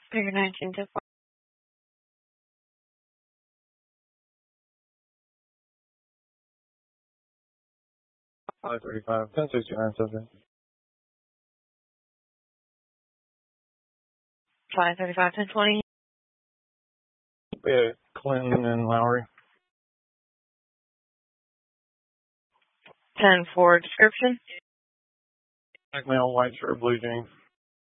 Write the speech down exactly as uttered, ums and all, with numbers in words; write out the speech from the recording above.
Figure nineteen to five thirty-five, ten sixty-nine, subject. five thirty-five, ten twenty. Yeah, Clinton and Lowry. ten four description. Black male, white shirt, blue jeans.